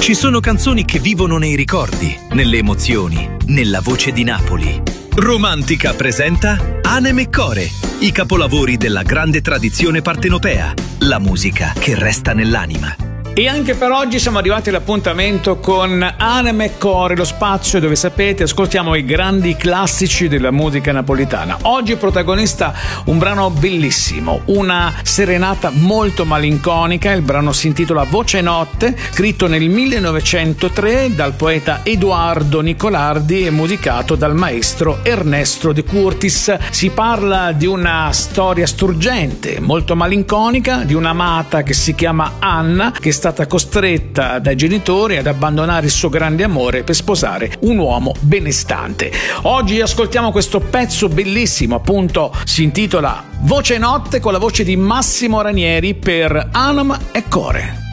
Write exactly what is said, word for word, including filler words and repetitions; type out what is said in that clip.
Ci sono canzoni che vivono nei ricordi, nelle emozioni, nella voce di Napoli. Romantica presenta Hanem e Core, i capolavori della grande tradizione partenopea, la musica che resta nell'anima. E anche per oggi siamo arrivati all'appuntamento con Hanem e Core, lo spazio dove, sapete, ascoltiamo i grandi classici della musica napolitana. Oggi protagonista un brano bellissimo, una serenata molto malinconica. Il brano si intitola Voce Notte, scritto nel millenovecentotre dal poeta Edoardo Nicolardi e musicato dal maestro Ernesto De Curtis. Si parla di una storia struggente, molto malinconica, di un'amata che si chiama Anna, che è stata costretta dai genitori ad abbandonare il suo grande amore per sposare un uomo benestante. Oggi ascoltiamo questo pezzo bellissimo, appunto si intitola Voce Notte, con la voce di Massimo Ranieri per Hanem e Core.